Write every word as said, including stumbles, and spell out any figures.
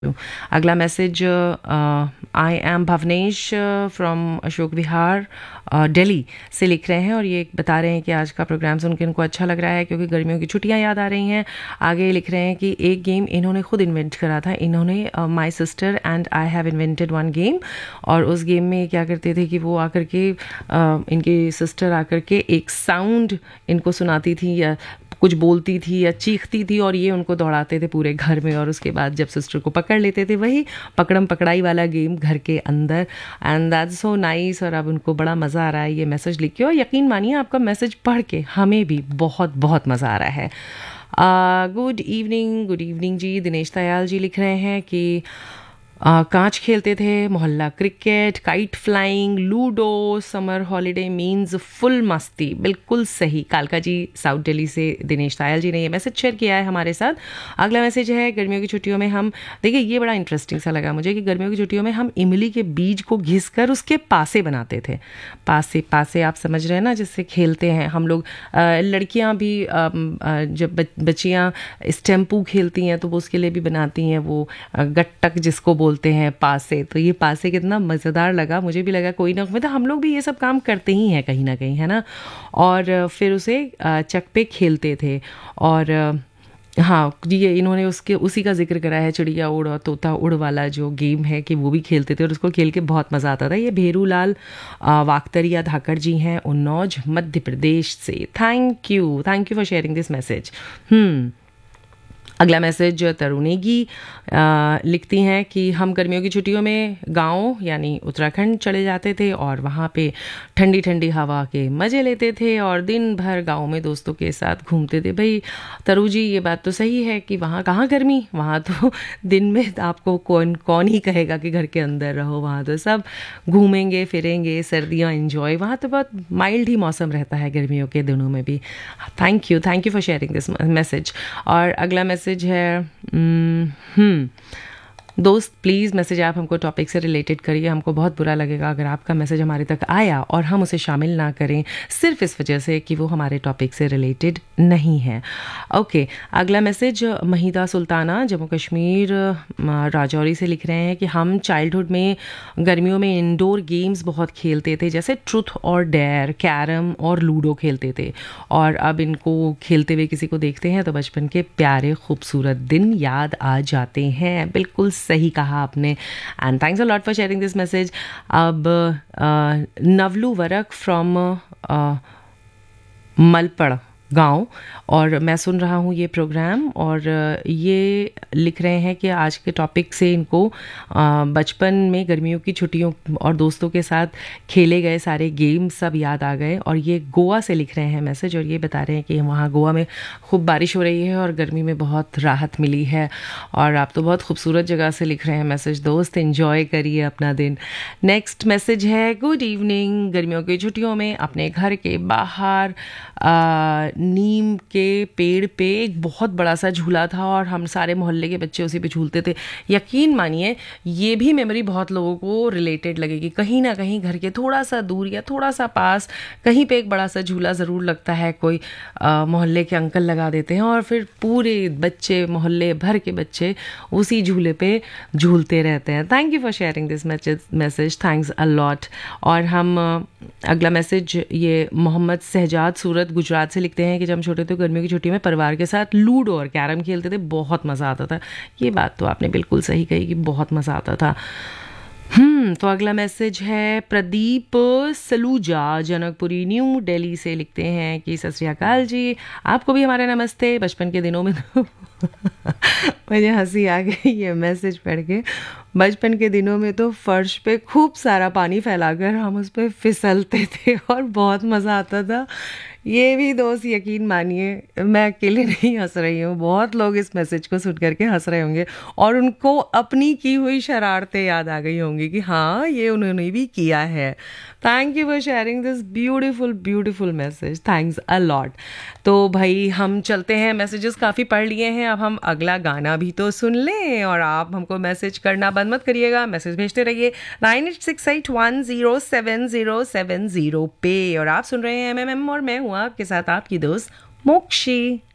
अगला message, I am Bhavnesh from Ashok Vihar Delhi से लिख रहे हैं और ये बता रहे हैं कि आज का प्रोग्राम सुन के इनको अच्छा लग रहा है क्योंकि गर्मियों की छुट्टियां याद आ रही हैं। आगे लिख रहे हैं कि एक गेम इन्होंने खुद इन्वेंट करा था, इन्होंने my sister and I have invented one game, और उस गेम में क्या करते थे कि वो आकर के uh, इनकी सिस्टर आकर के एक साउंड इनको सुनाती थी या कुछ बोलती थी या चीखती थी और ये उनको दौड़ाते थे पूरे घर में, और उसके बाद जब सिस्टर को पकड़ लेते थे, वही पकड़म पकड़ाई वाला गेम घर के अंदर। एंड दैट्स सो नाइस, और अब उनको बड़ा मज़ा आ रहा है ये मैसेज लिख के, और यकीन मानिए आपका मैसेज पढ़ के हमें भी बहुत बहुत मज़ा आ रहा है। गुड इवनिंग, गुड इवनिंग जी। दिनेश दयाल जी लिख रहे हैं कि Uh, कांच खेलते थे, मोहल्ला cricket, kite flying, ludo, summer holiday means full मस्ती। बिल्कुल सही। कालका जी साउथ दिल्ली से दिनेश दयाल जी ने ये मैसेज शेयर किया है हमारे साथ। अगला मैसेज है, गर्मियों की छुट्टियों में हम, देखिए ये बड़ा इंटरेस्टिंग सा लगा मुझे कि गर्मियों की छुट्टियों में हम इमली के बीज को घिस कर उसके पासे बनाते थे। पासे पासे आप समझ रहे हैं ना, जिससे खेलते हैं हम लोग। लड़कियाँ भी जब बच्चियाँ स्टेम्पू खेलती हैं तो वो उसके लिए भी बनाती हैं वो गट्टक जिसको बोलते हैं पासे। तो ये पासे कितना मज़ेदार लगा, मुझे भी लगा कोई ना, मतलब हम लोग भी ये सब काम करते ही हैं कहीं ना कहीं, है ना। और फिर उसे चक पे खेलते थे। और हाँ, ये इन्होंने उसके उसी का जिक्र करा है, चिड़िया उड़ और तोता उड़ वाला जो गेम है कि वो भी खेलते थे और उसको खेल के बहुत मज़ा आता था। ये भेरूलाल वाकतरिया धाकड़ जी हैं, उन्नौज मध्य प्रदेश से। Thank you, thank you for sharing this message. हम्म अगला मैसेज, तरुणेगी लिखती हैं कि हम गर्मियों की छुट्टियों में गांव यानी उत्तराखंड चले जाते थे और वहाँ पे ठंडी ठंडी हवा के मज़े लेते थे और दिन भर गांव में दोस्तों के साथ घूमते थे। भाई तरु जी, ये बात तो सही है कि वहाँ कहाँ गर्मी, वहाँ तो दिन में आपको कौन कौन ही कहेगा कि घर के अंदर रहो, वहाँ तो सब घूमेंगे फिरेंगे, सर्दियाँ एंजॉय, वहाँ तो बहुत माइल्ड ही मौसम रहता है गर्मियों के दिनों में भी। Thank you, thank you for sharing this message. और अगला मैसेज है, हम्म दोस्त प्लीज़ मैसेज आप हमको टॉपिक से रिलेटेड करिए, हमको बहुत बुरा लगेगा अगर आपका मैसेज हमारे तक आया और हम उसे शामिल ना करें सिर्फ इस वजह से कि वो हमारे टॉपिक से रिलेटेड नहीं है। ओके, अगला मैसेज, महिदा सुल्ताना जम्मू कश्मीर राजौरी से लिख रहे हैं कि हम चाइल्डहुड में गर्मियों में इंडोर गेम्स बहुत खेलते थे, जैसे ट्रुथ और डेयर, कैरम और लूडो खेलते थे, और अब इनको खेलते हुए किसी को देखते हैं तो बचपन के प्यारे खूबसूरत दिन याद आ जाते हैं। बिल्कुल सही कहा आपने, and thanks a lot for sharing this message. अब नवलू वरक फ्रॉम मलपड़ गांव, और मैं सुन रहा हूँ ये प्रोग्राम, और ये लिख रहे हैं कि आज के टॉपिक से इनको बचपन में गर्मियों की छुट्टियों और दोस्तों के साथ खेले गए सारे गेम सब याद आ गए। और ये गोवा से लिख रहे हैं मैसेज, और ये बता रहे हैं कि वहाँ गोवा में खूब बारिश हो रही है और गर्मी में बहुत राहत मिली है। और आप तो बहुत खूबसूरत जगह से लिख रहे हैं मैसेज दोस्त, एंजॉय करिए अपना दिन। नेक्स्ट मैसेज है, गुड इवनिंग, गर्मियों की छुट्टियों में अपने घर के बाहर आ, नीम के पेड़ पे एक बहुत बड़ा सा झूला था और हम सारे मोहल्ले के बच्चे उसी पे झूलते थे। यकीन मानिए ये भी मेमोरी बहुत लोगों को रिलेटेड लगेगी। कहीं ना कहीं घर के थोड़ा सा दूर या थोड़ा सा पास कहीं पे एक बड़ा सा झूला ज़रूर लगता है, कोई मोहल्ले के अंकल लगा देते हैं और फिर पूरे बच्चे, मोहल्ले भर के बच्चे उसी झूले पे झूलते रहते हैं। Thank you for sharing this message, thanks a lot. और हम अगला मैसेज, ये मोहम्मद शहजाद सूरत गुजरात से लिखते हैं कि जब हम छोटे थे गर्मियों की छुट्टी में परिवार के साथ लूडो और कैरम खेलते थे, बहुत मज़ा आता था। ये बात तो आपने बिल्कुल सही कही कि बहुत मज़ा आता था। हम्म तो अगला मैसेज है, प्रदीप सलूजा जनकपुरी न्यू दिल्ली से लिखते हैं कि सत श्री अकाल जी, आपको भी हमारे नमस्ते। बचपन के दिनों में तो मुझे हंसी आ गई ये मैसेज पढ़ के। बचपन के दिनों में तो फर्श पे खूब सारा पानी फैलाकर हम उस पर फिसलते थे और बहुत मज़ा आता था। ये भी दोस्त यकीन मानिए मैं अकेले नहीं हंस रही हूँ, बहुत लोग इस मैसेज को सुन करके हंस रहे होंगे और उनको अपनी की हुई शरारतें याद आ गई होंगी कि हाँ ये उन्होंने भी किया है। Thank you for sharing this beautiful beautiful message, thanks a lot. तो भाई हम चलते हैं, मैसेजेस काफ़ी पढ़ लिए हैं, अब हम अगला गाना भी तो सुन लें। और आप हमको मैसेज करना बंद मत करिएगा, मैसेज भेजते रहिए nine eight six eight one zero seven zero seven zero पे। और आप सुन रहे हैं एम एम एम और मैं हूँ आपके साथ आपकी दोस्त मोक्षी।